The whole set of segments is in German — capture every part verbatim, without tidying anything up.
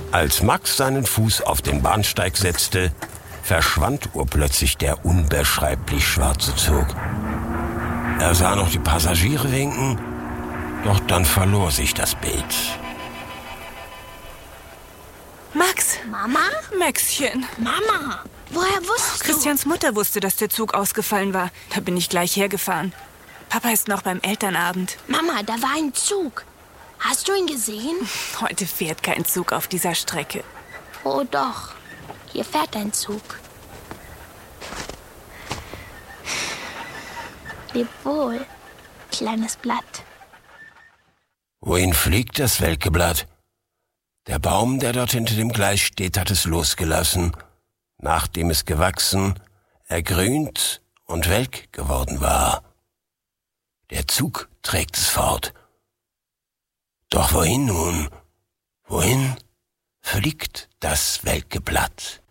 Als Max seinen Fuß auf den Bahnsteig setzte, verschwand urplötzlich der unbeschreiblich schwarze Zug. Er sah noch die Passagiere winken, doch dann verlor sich das Bild. Max! Mama? Maxchen! Mama! Woher wusstest du? Christians Mutter wusste, dass der Zug ausgefallen war. Da bin ich gleich hergefahren. Papa ist noch beim Elternabend. Mama, da war ein Zug. Hast du ihn gesehen? Heute fährt kein Zug auf dieser Strecke. Oh doch, hier fährt ein Zug. Leb wohl, kleines Blatt. Wohin fliegt das welke Blatt? Der Baum, der dort hinter dem Gleis steht, hat es losgelassen, nachdem es gewachsen, ergrünt und welk geworden war. Der Zug trägt es fort. Doch wohin nun? Wohin fliegt das welke Blatt?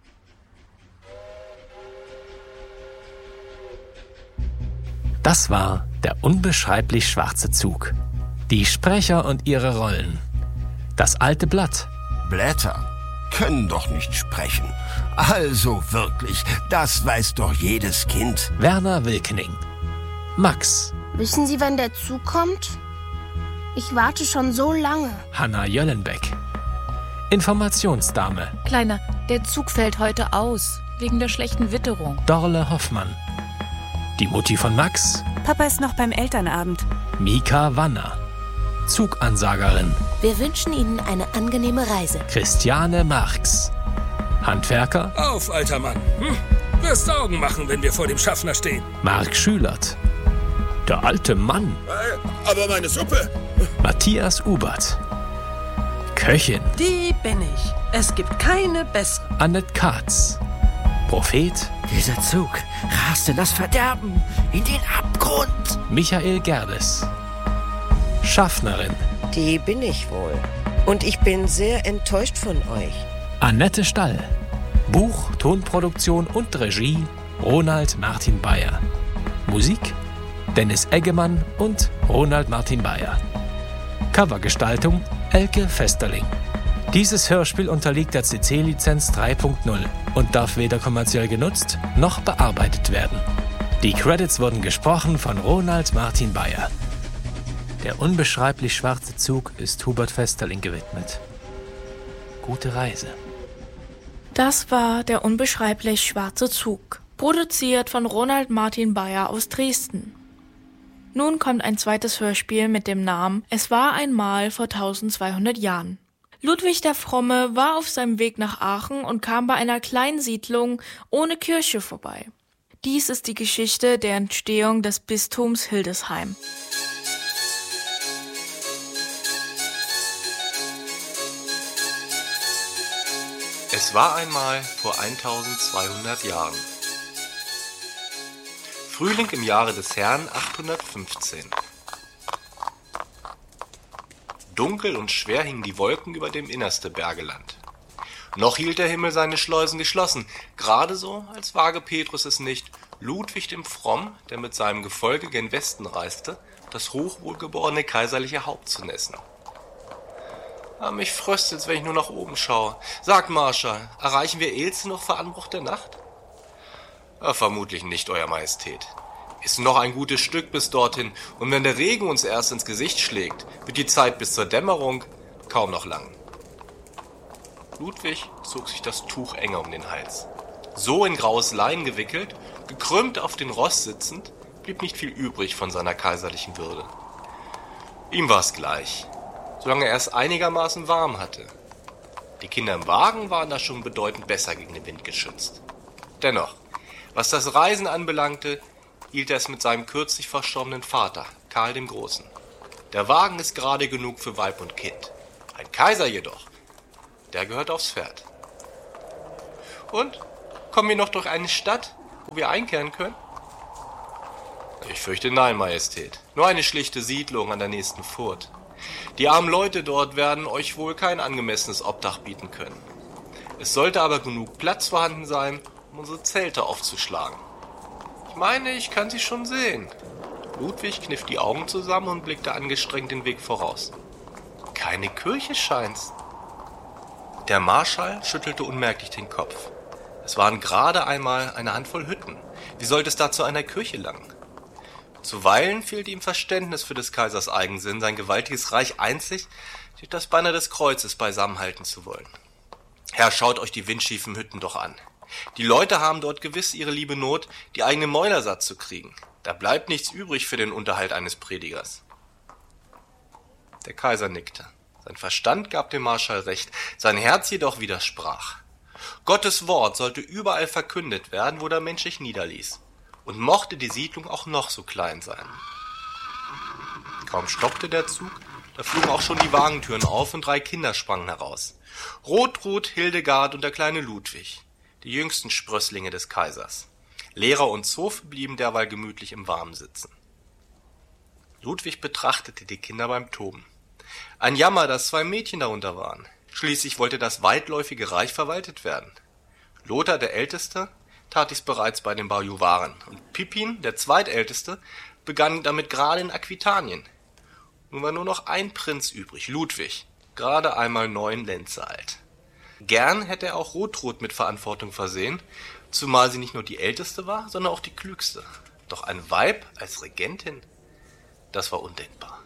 Das war der unbeschreiblich schwarze Zug. Die Sprecher und ihre Rollen. Das alte Blatt. Blätter können doch nicht sprechen. Also wirklich, das weiß doch jedes Kind. Werner Wilkening. Max. Wissen Sie, wann der Zug kommt? Ich warte schon so lange. Hanna Jöllenbeck. Informationsdame. Kleiner, der Zug fällt heute aus, wegen der schlechten Witterung. Dorle Hoffmann. Die Mutti von Max. Papa ist noch beim Elternabend. Mika Wanner. Zugansagerin. Wir wünschen Ihnen eine angenehme Reise. Christiane Marx. Handwerker. Auf, alter Mann. Hm? Wirst Augen machen, wenn wir vor dem Schaffner stehen. Marc Schülert. Der alte Mann. Äh, aber meine Suppe. Matthias Ubert. Köchin. Die bin ich. Es gibt keine bessere. Annette Katz. Prophet. Dieser Zug rast in das Verderben, in den Abgrund. Michael Gerdes. Schaffnerin. Die bin ich wohl. Und ich bin sehr enttäuscht von euch. Annette Stall. Buch, Tonproduktion und Regie Ronald Martin Bayer. Musik Dennis Eggemann und Ronald Martin Bayer. Covergestaltung Elke Festerling. Dieses Hörspiel unterliegt der C C-Lizenz drei Punkt null und darf weder kommerziell genutzt noch bearbeitet werden. Die Credits wurden gesprochen von Ronald Martin Bayer. Der unbeschreiblich schwarze Zug ist Hubert Festerling gewidmet. Gute Reise. Das war der unbeschreiblich schwarze Zug, produziert von Ronald Martin Bayer aus Dresden. Nun kommt ein zweites Hörspiel mit dem Namen Es war einmal vor tausendzweihundert Jahren. Ludwig der Fromme war auf seinem Weg nach Aachen und kam bei einer kleinen Siedlung ohne Kirche vorbei. Dies ist die Geschichte der Entstehung des Bistums Hildesheim. Es war einmal vor eintausendzweihundert Jahren. Frühling im Jahre des Herrn achthundertfünfzehn. Dunkel und schwer hingen die Wolken über dem innerste Bergeland. Noch hielt der Himmel seine Schleusen geschlossen, gerade so, als wage Petrus es nicht, Ludwig dem Fromm, der mit seinem Gefolge gen Westen reiste, das hochwohlgeborene kaiserliche Haupt zu nässen. Aber mich fröstelt's, wenn ich nur nach oben schaue. Sagt Marschall, erreichen wir Elze noch vor Anbruch der Nacht? Ja, vermutlich nicht, Euer Majestät. Ist noch ein gutes Stück bis dorthin, und wenn der Regen uns erst ins Gesicht schlägt, wird die Zeit bis zur Dämmerung kaum noch lang. Ludwig zog sich das Tuch enger um den Hals. So in graues Lein gewickelt, gekrümmt auf den Ross sitzend, blieb nicht viel übrig von seiner kaiserlichen Würde. Ihm war's gleich, solange er es einigermaßen warm hatte. Die Kinder im Wagen waren da schon bedeutend besser gegen den Wind geschützt. Dennoch, was das Reisen anbelangte, hielt er es mit seinem kürzlich verstorbenen Vater, Karl dem Großen. Der Wagen ist gerade genug für Weib und Kind. Ein Kaiser jedoch, der gehört aufs Pferd. Und, kommen wir noch durch eine Stadt, wo wir einkehren können? Ich fürchte nein, Majestät. Nur eine schlichte Siedlung an der nächsten Furt. Die armen Leute dort werden euch wohl kein angemessenes Obdach bieten können. Es sollte aber genug Platz vorhanden sein, um unsere Zelte aufzuschlagen. Ich meine, ich kann sie schon sehen. Ludwig kniff die Augen zusammen und blickte angestrengt den Weg voraus. Keine Kirche scheint's. Der Marschall schüttelte unmerklich den Kopf. Es waren gerade einmal eine Handvoll Hütten. Wie sollte es da zu einer Kirche langen? Zuweilen fehlte ihm Verständnis für des Kaisers Eigensinn, sein gewaltiges Reich einzig durch das Banner des Kreuzes beisammenhalten zu wollen. Herr, schaut euch die windschiefen Hütten doch an. Die Leute haben dort gewiss ihre liebe Not, die eigene Mäuler satt zu kriegen. Da bleibt nichts übrig für den Unterhalt eines Predigers. Der Kaiser nickte. Sein Verstand gab dem Marschall recht, sein Herz jedoch widersprach. Gottes Wort sollte überall verkündet werden, wo der Mensch sich niederließ. Und mochte die Siedlung auch noch so klein sein. Kaum stoppte der Zug, da flogen auch schon die Wagentüren auf und drei Kinder sprangen heraus. Rotrud, Hildegard und der kleine Ludwig, die jüngsten Sprösslinge des Kaisers. Lehrer und Zofe blieben derweil gemütlich im Warmen sitzen. Ludwig betrachtete die Kinder beim Toben. Ein Jammer, dass zwei Mädchen darunter waren. Schließlich wollte das weitläufige Reich verwaltet werden. Lothar, der Älteste, tat dies bereits bei den Bajuwaren, und Pippin, der Zweitälteste, begann damit gerade in Aquitanien. Nun war nur noch ein Prinz übrig, Ludwig, gerade einmal neun Lenze alt. Gern hätte er auch Rotrud mit Verantwortung versehen, zumal sie nicht nur die Älteste war, sondern auch die Klügste. Doch ein Weib als Regentin, das war undenkbar.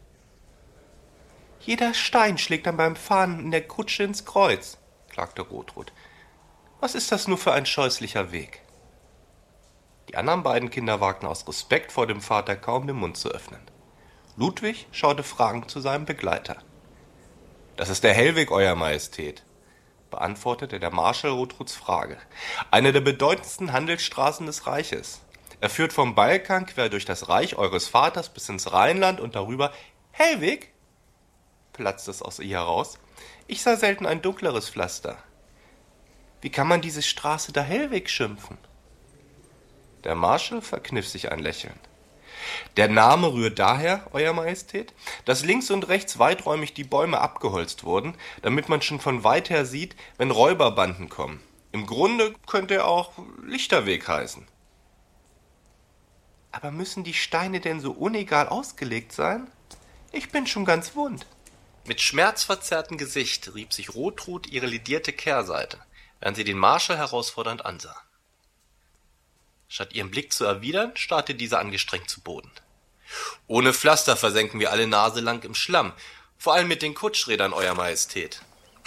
»Jeder Stein schlägt dann beim Fahren in der Kutsche ins Kreuz«, klagte Rotrud. »Was ist das nur für ein scheußlicher Weg?« Die anderen beiden Kinder wagten aus Respekt vor dem Vater kaum den Mund zu öffnen. Ludwig schaute fragend zu seinem Begleiter. »Das ist der Hellweg, Euer Majestät«, beantwortete der Marschall Rotruds Frage. »Eine der bedeutendsten Handelsstraßen des Reiches. Er führt vom Balkan quer durch das Reich eures Vaters bis ins Rheinland und darüber.« »Hellweg?« platzte es aus ihr heraus. »Ich sah selten ein dunkleres Pflaster. Wie kann man diese Straße da Hellweg schimpfen?« Der Marschall verkniff sich ein Lächeln. »Der Name rührt daher, Euer Majestät, dass links und rechts weiträumig die Bäume abgeholzt wurden, damit man schon von weit her sieht, wenn Räuberbanden kommen. Im Grunde könnte er auch Lichterweg heißen.« »Aber müssen die Steine denn so unegal ausgelegt sein? Ich bin schon ganz wund.« Mit schmerzverzerrtem Gesicht rieb sich Rotrud ihre ledierte Kehrseite, während sie den Marschall herausfordernd ansah. Statt ihren Blick zu erwidern, starrte dieser angestrengt zu Boden. »Ohne Pflaster versenken wir alle Nase lang im Schlamm, vor allem mit den Kutschrädern, Euer Majestät.«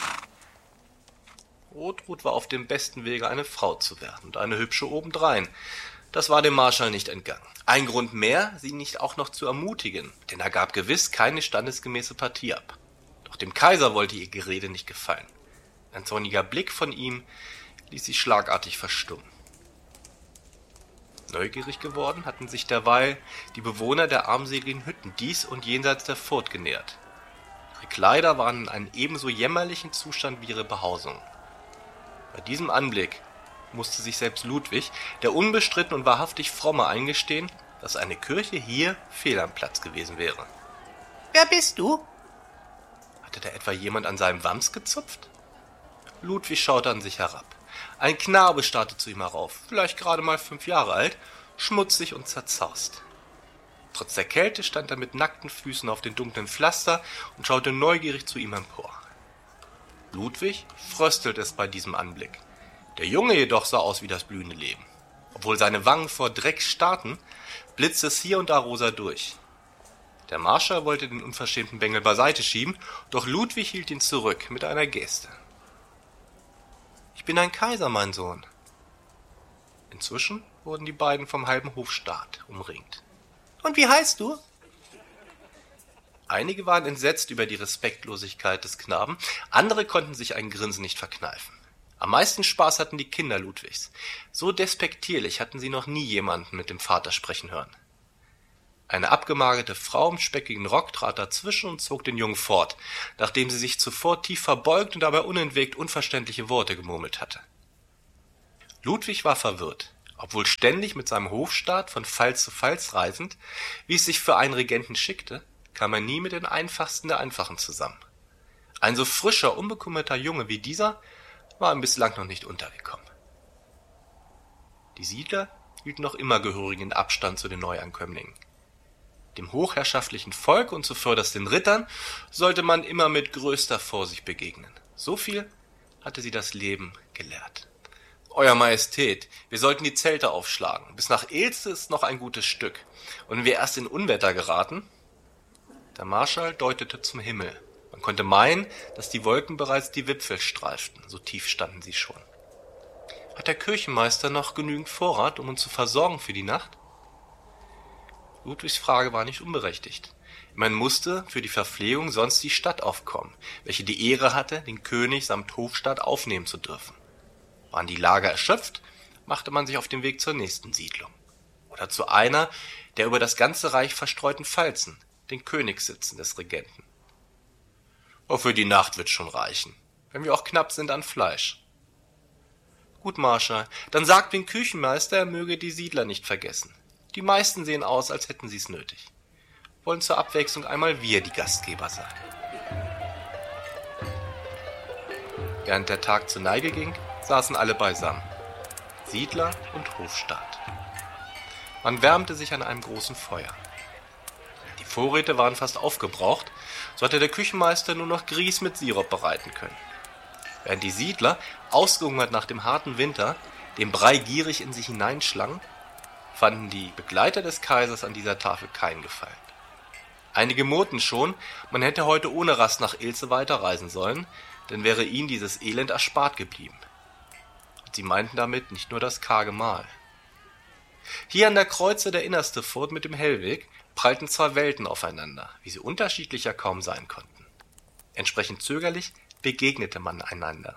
Rotrud war auf dem besten Wege, eine Frau zu werden, und eine hübsche obendrein. Das war dem Marschall nicht entgangen. Ein Grund mehr, sie nicht auch noch zu ermutigen, denn er gab gewiss keine standesgemäße Partie ab. Doch dem Kaiser wollte ihr Gerede nicht gefallen. Ein zorniger Blick von ihm ließ sie schlagartig verstummen. Neugierig geworden hatten sich derweil die Bewohner der armseligen Hütten dies und jenseits der Furt genähert. Ihre Kleider waren in einem ebenso jämmerlichen Zustand wie ihre Behausung. Bei diesem Anblick musste sich selbst Ludwig, der unbestritten und wahrhaftig Fromme, eingestehen, dass eine Kirche hier fehl am Platz gewesen wäre. »Wer bist du?« Hatte da etwa jemand an seinem Wams gezupft? Ludwig schaute an sich herab. Ein Knabe starrte zu ihm herauf, vielleicht gerade mal fünf Jahre alt, schmutzig und zerzaust. Trotz der Kälte stand er mit nackten Füßen auf den dunklen Pflaster und schaute neugierig zu ihm empor. Ludwig fröstelte es bei diesem Anblick. Der Junge jedoch sah aus wie das blühende Leben. Obwohl seine Wangen vor Dreck starrten, blitzte es hier und da rosa durch. Der Marschall wollte den unverschämten Bengel beiseite schieben, doch Ludwig hielt ihn zurück mit einer Geste. »Ich bin ein Kaiser, mein Sohn.« Inzwischen wurden die beiden vom halben Hofstaat umringt. »Und wie heißt du?« Einige waren entsetzt über die Respektlosigkeit des Knaben, andere konnten sich ein Grinsen nicht verkneifen. Am meisten Spaß hatten die Kinder Ludwigs. So despektierlich hatten sie noch nie jemanden mit dem Vater sprechen hören. Eine abgemagerte Frau im speckigen Rock trat dazwischen und zog den Jungen fort, nachdem sie sich zuvor tief verbeugt und dabei unentwegt unverständliche Worte gemurmelt hatte. Ludwig war verwirrt. Obwohl ständig mit seinem Hofstaat von Fall zu Falls reisend, wie es sich für einen Regenten schickte, kam er nie mit den Einfachsten der Einfachen zusammen. Ein so frischer, unbekümmerter Junge wie dieser war ihm bislang noch nicht untergekommen. Die Siedler hielten noch immer gehörigen Abstand zu den Neuankömmlingen. Dem hochherrschaftlichen Volk und zuvörderst den Rittern sollte man immer mit größter Vorsicht begegnen. So viel hatte sie das Leben gelehrt. Euer Majestät, wir sollten die Zelte aufschlagen. Bis nach Ilse ist noch ein gutes Stück. Und wenn wir erst in Unwetter geraten... Der Marschall deutete zum Himmel. Man konnte meinen, dass die Wolken bereits die Wipfel streiften. So tief standen sie schon. Hat der Kirchenmeister noch genügend Vorrat, um uns zu versorgen für die Nacht? Ludwigs Frage war nicht unberechtigt. Man musste für die Verpflegung sonst die Stadt aufkommen, welche die Ehre hatte, den König samt Hofstaat aufnehmen zu dürfen. Waren die Lager erschöpft, machte man sich auf den Weg zur nächsten Siedlung. Oder zu einer der über das ganze Reich verstreuten Pfalzen, den Königssitzen des Regenten. Auch für die Nacht wird schon reichen, wenn wir auch knapp sind an Fleisch. Gut, Marschall, dann sagt dem Küchenmeister, er möge die Siedler nicht vergessen. Die meisten sehen aus, als hätten sie's nötig. Wollen zur Abwechslung einmal wir die Gastgeber sein. Während der Tag zur Neige ging, saßen alle beisammen. Siedler und Hofstaat. Man wärmte sich an einem großen Feuer. Die Vorräte waren fast aufgebraucht, so hatte der Küchenmeister nur noch Grieß mit Sirup bereiten können. Während die Siedler, ausgehungert nach dem harten Winter, den Brei gierig in sich hineinschlangen, fanden die Begleiter des Kaisers an dieser Tafel keinen Gefallen. Einige murrten schon, man hätte heute ohne Rast nach Ilse weiterreisen sollen, denn wäre ihnen dieses Elend erspart geblieben. Und sie meinten damit nicht nur das karge Mahl. Hier an der Kreuze der innerste Furt mit dem Hellweg prallten zwei Welten aufeinander, wie sie unterschiedlicher kaum sein konnten. Entsprechend zögerlich begegnete man einander.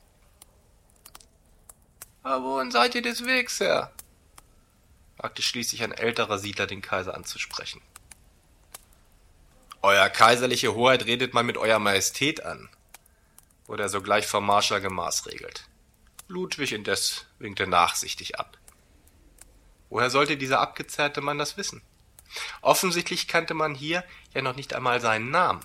»Aber wohin seid ihr des Wegs, Herr?« wagte schließlich ein älterer Siedler den Kaiser anzusprechen. »Euer kaiserliche Hoheit redet man mit Euer Majestät an«, wurde er sogleich vom Marschall gemaßregelt. Ludwig indes winkte nachsichtig ab. Woher sollte dieser abgezerrte Mann das wissen? Offensichtlich kannte man hier ja noch nicht einmal seinen Namen.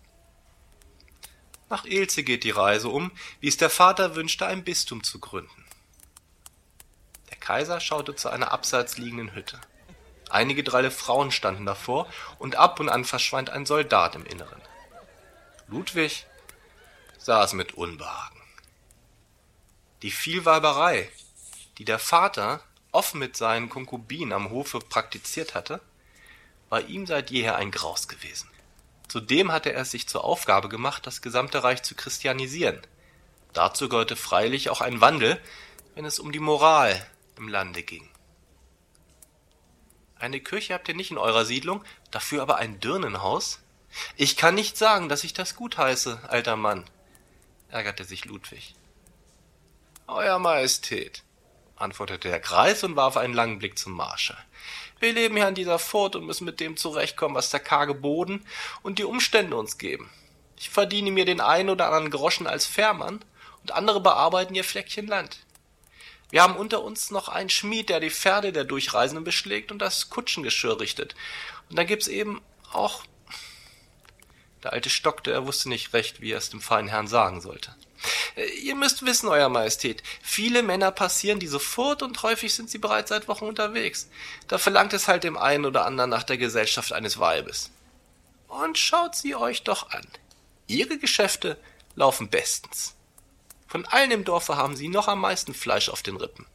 Nach Ilse geht die Reise, um, wie es der Vater wünschte, ein Bistum zu gründen. Der Kaiser schaute zu einer abseits liegenden Hütte. Einige dralle Frauen standen davor, und ab und an verschwand ein Soldat im Inneren. Ludwig sah es mit Unbehagen. Die Vielweiberei, die der Vater offen mit seinen Konkubinen am Hofe praktiziert hatte, war ihm seit jeher ein Graus gewesen. Zudem hatte er es sich zur Aufgabe gemacht, das gesamte Reich zu christianisieren. Dazu gehörte freilich auch ein Wandel, wenn es um die Moral im Lande ging. Eine Kirche habt ihr nicht in eurer Siedlung, dafür aber ein Dirnenhaus? Ich kann nicht sagen, dass ich das gutheiße, alter Mann, ärgerte sich Ludwig. Euer Majestät, antwortete der Greis und warf einen langen Blick zum Marschall. Wir leben hier an dieser Furt und müssen mit dem zurechtkommen, was der karge Boden und die Umstände uns geben. Ich verdiene mir den einen oder anderen Groschen als Fährmann und andere bearbeiten ihr Fleckchen Land. Wir haben unter uns noch einen Schmied, der die Pferde der Durchreisenden beschlägt und das Kutschengeschirr richtet. Und dann gibt's eben auch... Der Alte stockte, er wusste nicht recht, wie er es dem feinen Herrn sagen sollte. Ihr müsst wissen, Euer Majestät, viele Männer passieren diese Furt und häufig sind sie bereits seit Wochen unterwegs. Da verlangt es halt dem einen oder anderen nach der Gesellschaft eines Weibes. Und schaut sie euch doch an. Ihre Geschäfte laufen bestens. Von allen im Dorfe haben sie noch am meisten Fleisch auf den Rippen.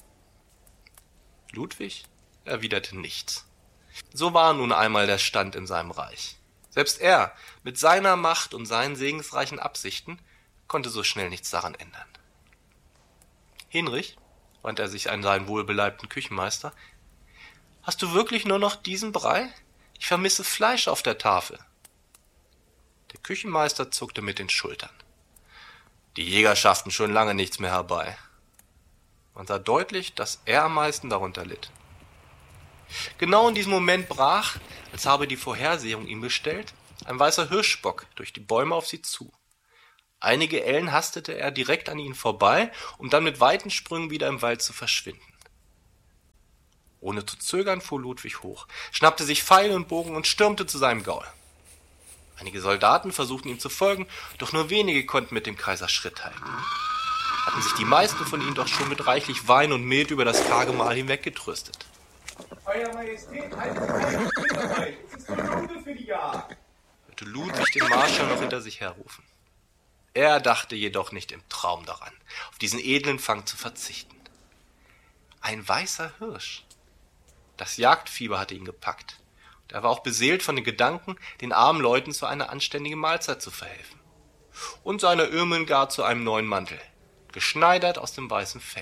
Ludwig erwiderte nichts. So war nun einmal der Stand in seinem Reich. Selbst er, mit seiner Macht und seinen segensreichen Absichten, konnte so schnell nichts daran ändern. Hinrich, wandte er sich an seinen wohlbeleibten Küchenmeister, hast du wirklich nur noch diesen Brei? Ich vermisse Fleisch auf der Tafel. Der Küchenmeister zuckte mit den Schultern. Die Jäger schafften schon lange nichts mehr herbei. Man sah deutlich, dass er am meisten darunter litt. Genau in diesem Moment brach, als habe die Vorhersehung ihm bestellt, ein weißer Hirschbock durch die Bäume auf sie zu. Einige Ellen hastete er direkt an ihnen vorbei, um dann mit weiten Sprüngen wieder im Wald zu verschwinden. Ohne zu zögern fuhr Ludwig hoch, schnappte sich Pfeil und Bogen und stürmte zu seinem Gaul. Einige Soldaten versuchten ihm zu folgen, doch nur wenige konnten mit dem Kaiser Schritt halten. Hatten sich die meisten von ihnen doch schon mit reichlich Wein und Met über das karge Mahl hinweggetröstet. Euer Majestät, haltet die Eier, es ist Stunde für die Jagd, hörte Ludwig den Marschall noch hinter sich herrufen. Er dachte jedoch nicht im Traum daran, auf diesen edlen Fang zu verzichten. Ein weißer Hirsch. Das Jagdfieber hatte ihn gepackt. Und er war auch beseelt von den Gedanken, den armen Leuten zu einer anständigen Mahlzeit zu verhelfen. Und seine Irmengard zu einem neuen Mantel, geschneidert aus dem weißen Fell.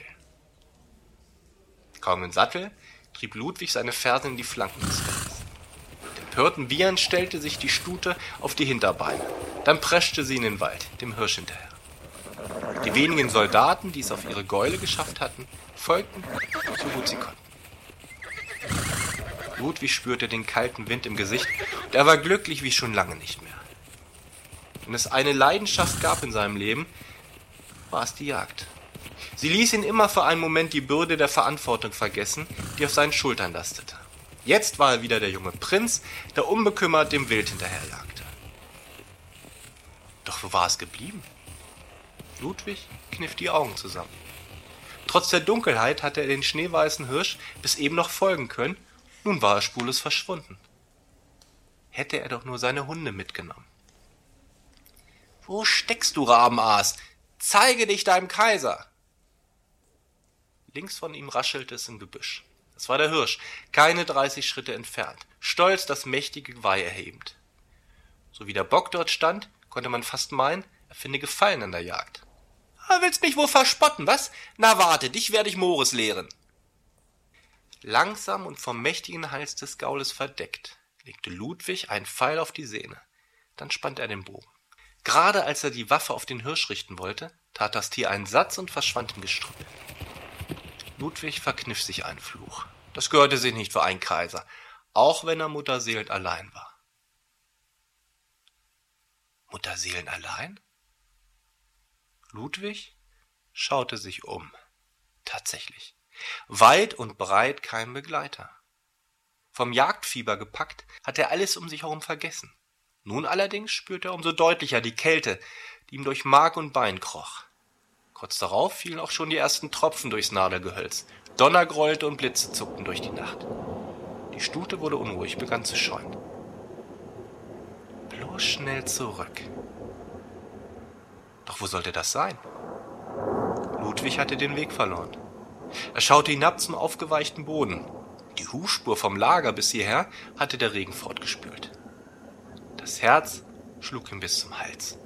Kaum im Sattel trieb Ludwig seine Fersen in die Flanken des Fells. Mit empörten Wiehern stellte sich die Stute auf die Hinterbeine. Dann preschte sie in den Wald, dem Hirsch hinterher. Die wenigen Soldaten, die es auf ihre Gäule geschafft hatten, folgten, so gut sie konnten. Ludwig spürte den kalten Wind im Gesicht und er war glücklich wie schon lange nicht mehr. Wenn es eine Leidenschaft gab in seinem Leben, war es die Jagd. Sie ließ ihn immer für einen Moment die Bürde der Verantwortung vergessen, die auf seinen Schultern lastete. Jetzt war er wieder der junge Prinz, der unbekümmert dem Wild hinterherjagte. Doch wo war es geblieben? Ludwig kniff die Augen zusammen. Trotz der Dunkelheit hatte er den schneeweißen Hirsch bis eben noch folgen können, nun war er spurlos verschwunden. Hätte er doch nur seine Hunde mitgenommen. »Wo steckst du, Rabenaas? Zeige dich deinem Kaiser!« Links von ihm raschelte es im Gebüsch. Es war der Hirsch, keine dreißig Schritte entfernt, stolz das mächtige Geweih erhebend. So wie der Bock dort stand, konnte man fast meinen, er finde Gefallen an der Jagd. »Ah, willst mich wohl verspotten, was? Na warte, dich werde ich Mores lehren.« Langsam und vom mächtigen Hals des Gaules verdeckt, legte Ludwig einen Pfeil auf die Sehne. Dann spannte er den Bogen. Gerade als er die Waffe auf den Hirsch richten wollte, tat das Tier einen Satz und verschwand im Gestrüpp. Ludwig verkniff sich einen Fluch. Das gehörte sich nicht für einen Kaiser, auch wenn er Mutterseelen allein war. Mutterseelen allein? Ludwig schaute sich um. Tatsächlich. Weit und breit kein Begleiter. Vom Jagdfieber gepackt, hatte er alles um sich herum vergessen. Nun allerdings spürte er umso deutlicher die Kälte, die ihm durch Mark und Bein kroch. Kurz darauf fielen auch schon die ersten Tropfen durchs Nadelgehölz. Donner grollte und Blitze zuckten durch die Nacht. Die Stute wurde unruhig, begann zu scheuen. Bloß schnell zurück. Doch wo sollte das sein? Ludwig hatte den Weg verloren. Er schaute hinab zum aufgeweichten Boden. Die Hufspur vom Lager bis hierher hatte der Regen fortgespült. Das Herz schlug ihm bis zum Hals.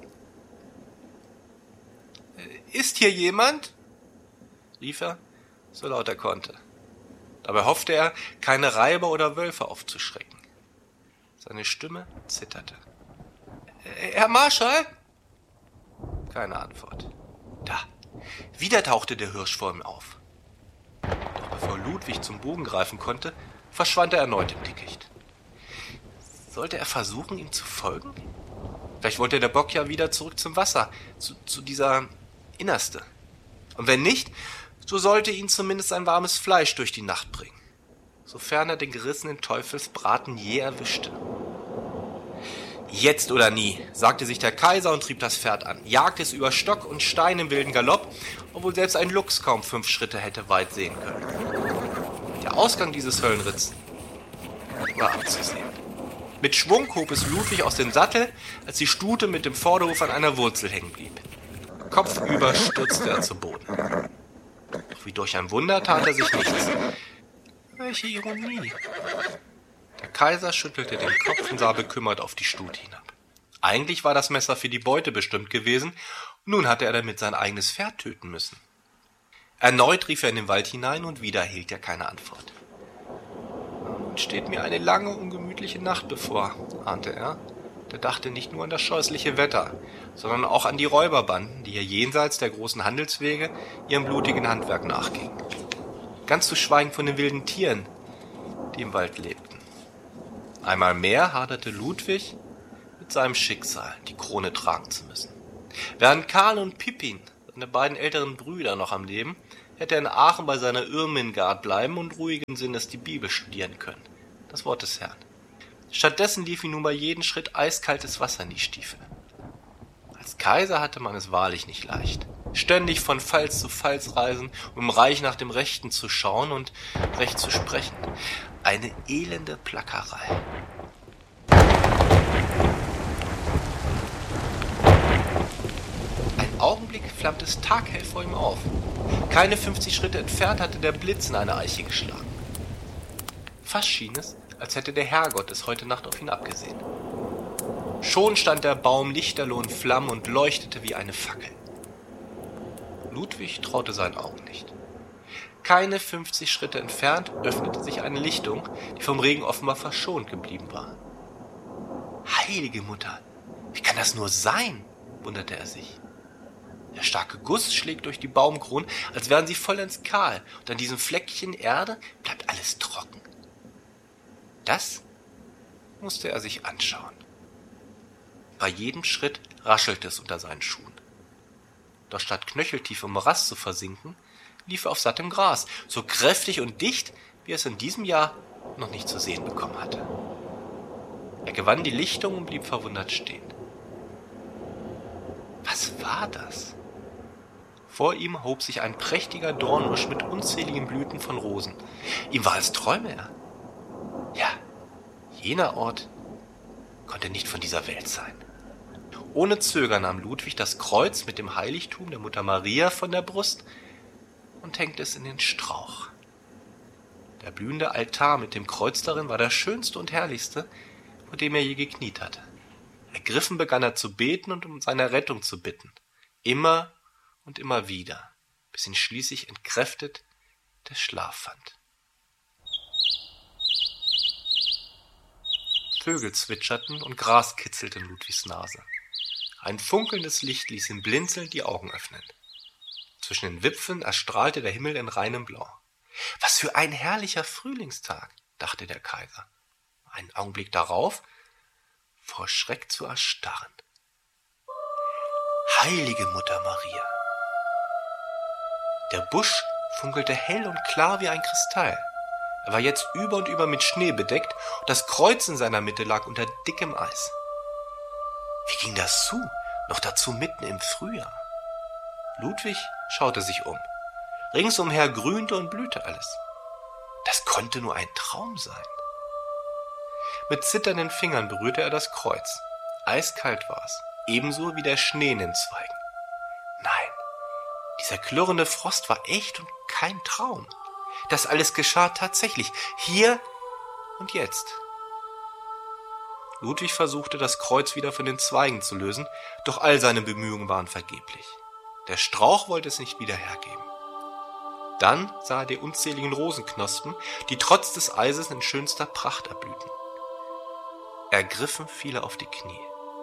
»Ist hier jemand?« rief er, so laut er konnte. Dabei hoffte er, keine Reiber oder Wölfe aufzuschrecken. Seine Stimme zitterte. »Herr Marschall?« Keine Antwort. Da, wieder tauchte der Hirsch vor ihm auf. Doch bevor Ludwig zum Bogen greifen konnte, verschwand er erneut im Dickicht. Sollte er versuchen, ihm zu folgen? Vielleicht wollte der Bock ja wieder zurück zum Wasser, zu, zu dieser Innerste. Und wenn nicht, so sollte ihn zumindest ein warmes Fleisch durch die Nacht bringen, sofern er den gerissenen Teufelsbraten je erwischte. Jetzt oder nie, sagte sich der Kaiser und trieb das Pferd an, jagte es über Stock und Stein im wilden Galopp, obwohl selbst ein Luchs kaum fünf Schritte hätte weit sehen können. Der Ausgang dieses Höllenritts war abzusehen. Mit Schwung hob es Ludwig aus dem Sattel, als die Stute mit dem Vorderhuf an einer Wurzel hängen blieb. Kopfüber stürzte er zu Boden. Doch wie durch ein Wunder tat er sich nichts. Welche Ironie! Der Kaiser schüttelte den Kopf und sah bekümmert auf die Stute hinab. Eigentlich war das Messer für die Beute bestimmt gewesen, nun hatte er damit sein eigenes Pferd töten müssen. Erneut rief er in den Wald hinein und wieder erhielt er keine Antwort. Nun steht mir eine lange, ungemütliche Nacht bevor, ahnte er. Der dachte nicht nur an das scheußliche Wetter, sondern auch an die Räuberbanden, die hier jenseits der großen Handelswege ihrem blutigen Handwerk nachgingen. Ganz zu schweigen von den wilden Tieren, die im Wald lebten. Einmal mehr haderte Ludwig mit seinem Schicksal, die Krone tragen zu müssen. Während Karl und Pippin, seine beiden älteren Brüder, noch am Leben, hätte er in Aachen bei seiner Irmengard bleiben und ruhigen Sinnes die Bibel studieren können. Das Wort des Herrn. Stattdessen lief ihm nun bei jedem Schritt eiskaltes Wasser in die Stiefel. Als Kaiser hatte man es wahrlich nicht leicht. Ständig von Pfalz zu Pfalz reisen, um im Reich nach dem Rechten zu schauen und Recht zu sprechen. Eine elende Plackerei. flammte es taghell vor ihm auf. Keine fünfzig Schritte entfernt hatte der Blitz in eine Eiche geschlagen. Fast schien es, als hätte der Herrgott es heute Nacht auf ihn abgesehen. Schon stand der Baum lichterloh in Flammen und leuchtete wie eine Fackel. Ludwig traute seinen Augen nicht. Keine fünfzig Schritte entfernt öffnete sich eine Lichtung, die vom Regen offenbar verschont geblieben war. Heilige Mutter, wie kann das nur sein? Wunderte er sich. Der starke Guss schlägt durch die Baumkronen, als wären sie vollends kahl, und an diesem Fleckchen Erde bleibt alles trocken. Das musste er sich anschauen. Bei jedem Schritt raschelte es unter seinen Schuhen. Doch statt knöcheltief im Morast zu versinken, lief er auf sattem Gras, so kräftig und dicht, wie er es in diesem Jahr noch nicht zu sehen bekommen hatte. Er gewann die Lichtung und blieb verwundert stehen. Was war das? Vor ihm hob sich ein prächtiger Dornbusch mit unzähligen Blüten von Rosen. Ihm war, als träume er. Ja, jener Ort konnte nicht von dieser Welt sein. Ohne Zögern nahm Ludwig das Kreuz mit dem Heiligtum der Mutter Maria von der Brust und hängte es in den Strauch. Der blühende Altar mit dem Kreuz darin war der schönste und herrlichste, vor dem er je gekniet hatte. Ergriffen begann er zu beten und um seine Rettung zu bitten. Immer und immer wieder, bis ihn schließlich entkräftet der Schlaf fand. Vögel zwitscherten und Gras kitzelte in Ludwigs Nase. Ein funkelndes Licht ließ ihn blinzelnd die Augen öffnen. Zwischen den Wipfeln erstrahlte der Himmel in reinem Blau. Was für ein herrlicher Frühlingstag, dachte der Kaiser. Einen Augenblick darauf, vor Schreck zu erstarren. Heilige Mutter Maria! Der Busch funkelte hell und klar wie ein Kristall. Er war jetzt über und über mit Schnee bedeckt und das Kreuz in seiner Mitte lag unter dickem Eis. Wie ging das zu, noch dazu mitten im Frühjahr? Ludwig schaute sich um. Ringsumher grünte und blühte alles. Das konnte nur ein Traum sein. Mit zitternden Fingern berührte er das Kreuz. Eiskalt war es, ebenso wie der Schnee in den Zweigen. Nein, dieser klirrende Frost war echt und kein Traum. Das alles geschah tatsächlich, hier und jetzt. Ludwig versuchte, das Kreuz wieder von den Zweigen zu lösen, doch all seine Bemühungen waren vergeblich. Der Strauch wollte es nicht wieder hergeben. Dann sah er die unzähligen Rosenknospen, die trotz des Eises in schönster Pracht erblühten. Ergriffen fiel er auf die Knie.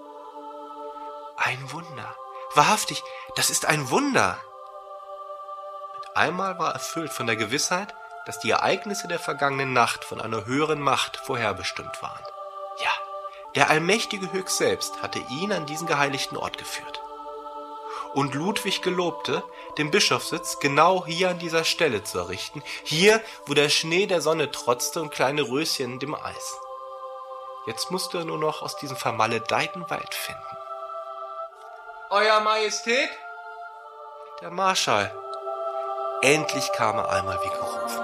Ein Wunder! Wahrhaftig, das ist ein Wunder! Mit einmal war er erfüllt von der Gewissheit, dass die Ereignisse der vergangenen Nacht von einer höheren Macht vorherbestimmt waren. Ja, der allmächtige Höchst selbst hatte ihn an diesen geheiligten Ort geführt. Und Ludwig gelobte, den Bischofssitz genau hier an dieser Stelle zu errichten, hier, wo der Schnee der Sonne trotzte und kleine Röschen in dem Eis. Jetzt musste er nur noch aus diesem vermaledeiten Wald finden. Euer Majestät? Der Marschall. Endlich kam er einmal wie gerufen.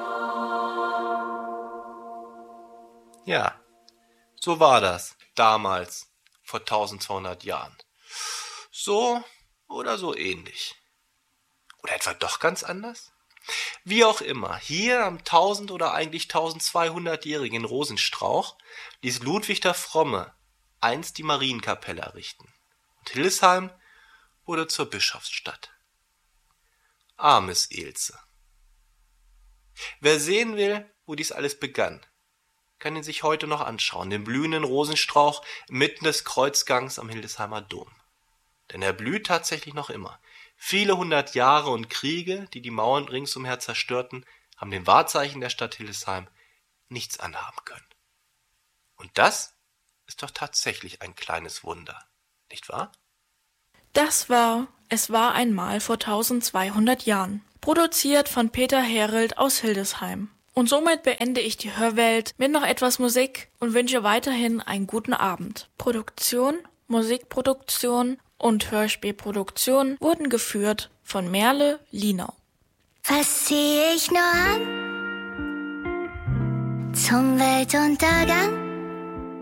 Ja, so war das damals, vor eintausendzweihundert Jahren. So oder so ähnlich. Oder etwa doch ganz anders? Wie auch immer, hier am tausend- oder eigentlich tausendzweihundertjährigen Rosenstrauch ließ Ludwig der Fromme einst die Marienkapelle errichten. Und Hildesheim wurde zur Bischofsstadt. Armes Ilse. Wer sehen will, wo dies alles begann, kann ihn sich heute noch anschauen, den blühenden Rosenstrauch inmitten des Kreuzgangs am Hildesheimer Dom. Denn er blüht tatsächlich noch immer. Viele hundert Jahre und Kriege, die die Mauern ringsumher zerstörten, haben den Wahrzeichen der Stadt Hildesheim nichts anhaben können. Und das ist doch tatsächlich ein kleines Wunder, nicht wahr? Das war Es war einmal vor tausendzweihundert Jahren, produziert von Peter Herold aus Hildesheim. Und somit beende ich die Hörwelt mit noch etwas Musik und wünsche weiterhin einen guten Abend. Produktion, Musikproduktion und Hörspielproduktion wurden geführt von Merle Lienau. Was zieh ich nur an? Zum Weltuntergang?